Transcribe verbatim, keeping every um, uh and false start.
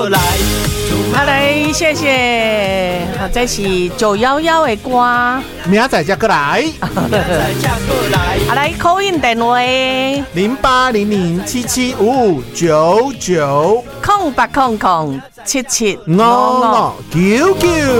好来，谢谢。好，这是九一一的歌。 明仔再过来。 好来，call in 电话零八零零七七五五九九空八空空七七五五九九。